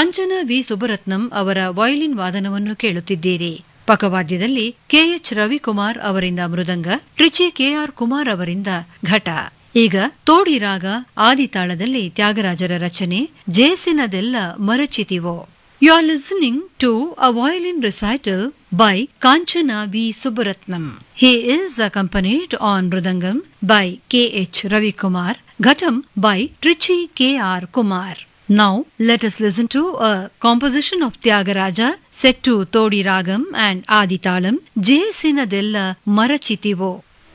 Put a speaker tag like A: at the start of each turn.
A: ಕಾಂಚನ V Subbaratnam ಅವರ violin ವಾದನವನ್ನು ಕೇಳುತ್ತಿದ್ದೀರಿ. ಪಕವಾದ್ಯದಲ್ಲಿ K H Ravikumar ಅವರಿಂದ ಮೃದಂಗ, ಟ್ರಿಚಿ ಕೆಆರ್ ಕುಮಾರ್ ಅವರಿಂದ ಘಟ. ಈಗ ತೋಡಿ ರಾಗ ಆದಿತಾಳದಲ್ಲಿ ತ್ಯಾಗರಾಜರ ರಚನೆ ಜೇಸಿನದೆಲ್ಲ ಮರಚಿತಿವೋ. You are listening to a violin recital by Kanchana V. Subbaratnam. He is accompanied on mridangam by K.H. Ravikumar, ghatam by Trichy K.R. Kumar. Now let us listen to a composition of Tyagaraja set to Todi Ragam and Aditalam, Jesinadella Marachitivo.